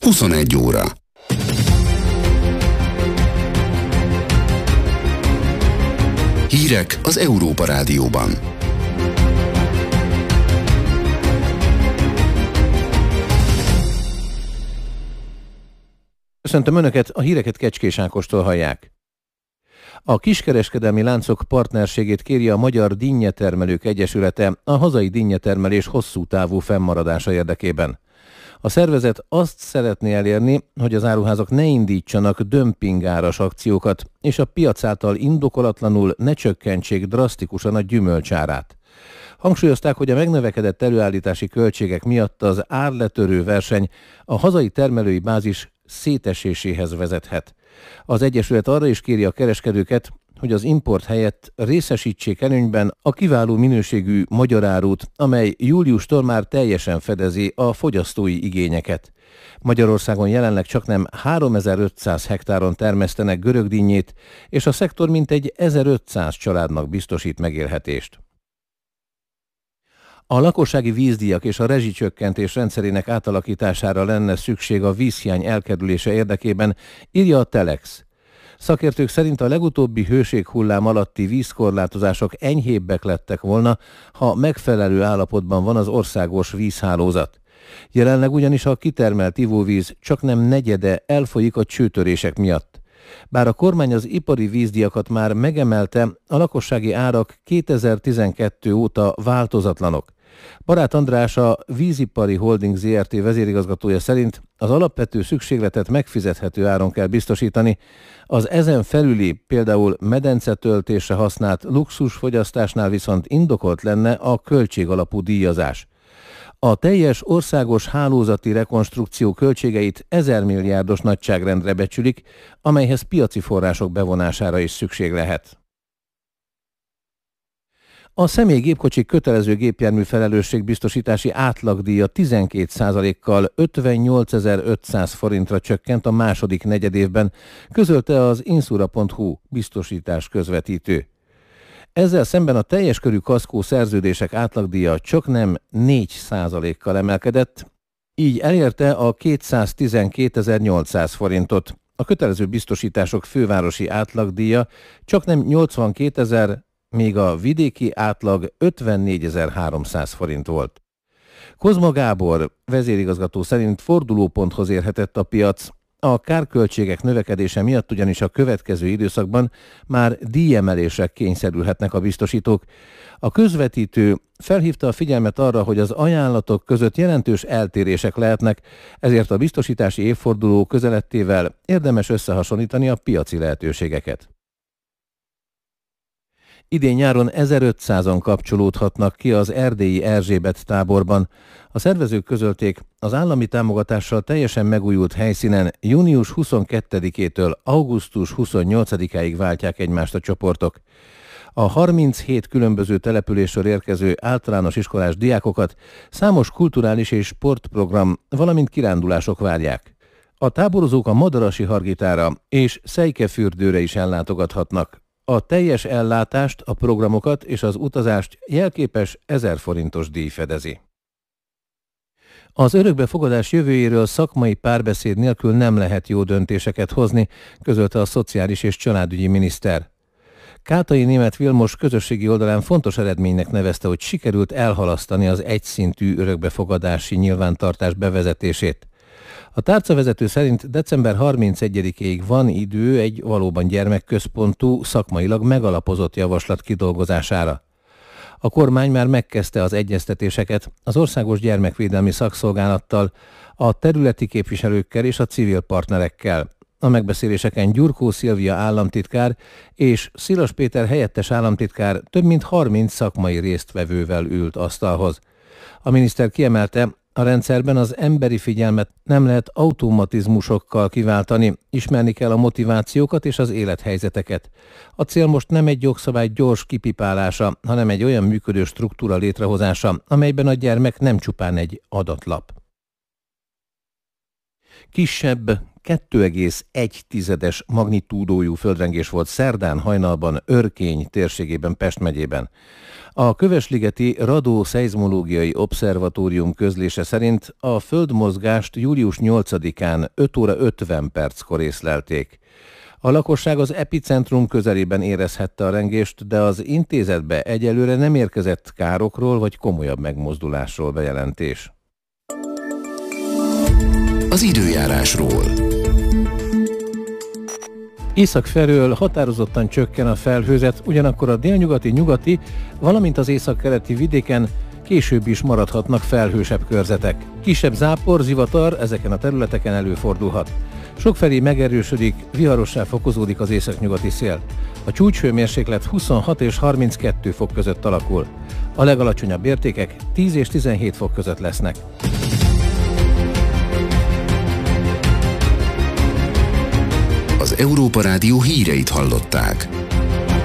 21 óra. Hírek az Európa Rádióban. Köszöntöm Önöket, a híreket Kecskés Ákostól hallják. A kiskereskedelmi láncok partnerségét kéri a Magyar Dinnyetermelők Egyesülete a hazai dinnyetermelés hosszú távú fennmaradása érdekében. A szervezet azt szeretné elérni, hogy az áruházak ne indítsanak dömpingáras akciókat, és a piac által indokolatlanul ne csökkentsék drasztikusan a gyümölcsárát. Hangsúlyozták, hogy a megnövekedett előállítási költségek miatt az árletörő verseny a hazai termelői bázis széteséséhez vezethet. Az Egyesület arra is kéri a kereskedőket, hogy az import helyett részesítsék előnyben a kiváló minőségű magyar árut, amely júliustól már teljesen fedezi a fogyasztói igényeket. Magyarországon jelenleg csaknem 3500 hektáron termesztenek görögdinnyét, és a szektor mintegy 1500 családnak biztosít megélhetést. A lakossági vízdíjak és a rezsicsökkentés rendszerének átalakítására lenne szükség a vízhiány elkerülése érdekében, írja a Telex. Szakértők szerint a legutóbbi hőséghullám alatti vízkorlátozások enyhébbek lettek volna, ha megfelelő állapotban van az országos vízhálózat. Jelenleg ugyanis a kitermelt ivóvíz csaknem negyede elfolyik a csőtörések miatt. Bár a kormány az ipari vízdíjakat már megemelte, a lakossági árak 2012 óta változatlanok. Barát András, a Vízipari Holding Zrt. Vezérigazgatója szerint az alapvető szükségletet megfizethető áron kell biztosítani, az ezen felüli, például medencetöltésre használt luxusfogyasztásnál viszont indokolt lenne a költségalapú díjazás. A teljes országos hálózati rekonstrukció költségeit 1000 milliárdos nagyságrendre becsülik, amelyhez piaci források bevonására is szükség lehet. A személygépkocsik kötelező gépjármű felelősségbiztosítási átlagdíja 12%-kal 58.500 forintra csökkent a második negyedévben, közölte az Insura.hu biztosítás közvetítő. Ezzel szemben a teljes körű kaszkó szerződések átlagdíja csaknem 4%-kal emelkedett, így elérte a 212.800 forintot. A kötelező biztosítások fővárosi átlagdíja csaknem 82.000, míg a vidéki átlag 54.300 forint volt. Kozma Gábor vezérigazgató szerint fordulóponthoz érhetett a piac. A kárköltségek növekedése miatt ugyanis a következő időszakban már díjemelésre kényszerülhetnek a biztosítók. A közvetítő felhívta a figyelmet arra, hogy az ajánlatok között jelentős eltérések lehetnek, ezért a biztosítási évforduló közelettével érdemes összehasonlítani a piaci lehetőségeket. Idén nyáron 1500-an kapcsolódhatnak ki az erdélyi Erzsébet táborban. A szervezők közölték, az állami támogatással teljesen megújult helyszínen június 22-től augusztus 28-áig váltják egymást a csoportok. A 37 különböző településről érkező általános iskolás diákokat számos kulturális és sportprogram, valamint kirándulások várják. A táborozók a Madarasi Hargitára és Szejkefürdőre is ellátogathatnak. A teljes ellátást, a programokat és az utazást jelképes 1000 forintos díj fedezi. Az örökbefogadás jövőjéről szakmai párbeszéd nélkül nem lehet jó döntéseket hozni, közölte a szociális és családügyi miniszter. Kátai Németh Vilmos közösségi oldalán fontos eredménynek nevezte, hogy sikerült elhalasztani az egyszintű örökbefogadási nyilvántartás bevezetését. A tárcavezető szerint december 31-ig van idő egy valóban gyermekközpontú, szakmailag megalapozott javaslat kidolgozására. A kormány már megkezdte az egyeztetéseket az Országos Gyermekvédelmi Szakszolgálattal, a területi képviselőkkel és a civil partnerekkel. A megbeszéléseken Gyurkó Szilvia államtitkár és Szilas Péter helyettes államtitkár több mint 30 szakmai résztvevővel ült asztalhoz. A miniszter kiemelte, a rendszerben az emberi figyelmet nem lehet automatizmusokkal kiváltani, ismerni kell a motivációkat és az élethelyzeteket. A cél most nem egy jogszabály gyors kipipálása, hanem egy olyan működő struktúra létrehozása, amelyben a gyermek nem csupán egy adatlap. Kisebb, 2,1 magnitúdójú földrengés volt szerdán hajnalban Örkény térségében, Pest megyében. A Kövesligeti Radó-szeizmológiai Obszervatórium közlése szerint a földmozgást július 8-án 5 óra 50 perckor észlelték. A lakosság az epicentrum közelében érezhette a rengést, de az intézetbe egyelőre nem érkezett károkról vagy komolyabb megmozdulásról bejelentés. Az időjárásról. Észak felől határozottan csökken a felhőzet, ugyanakkor a délnyugati-nyugati, valamint az északkeleti vidéken később is maradhatnak felhősebb körzetek. Kisebb zápor, zivatar ezeken a területeken előfordulhat. Sokfelé megerősödik, viharossá fokozódik az északnyugati szél. A csúcshőmérséklet 26 és 32 fok között alakul. A legalacsonyabb értékek 10 és 17 fok között lesznek. Az Európa Rádió híreit hallották.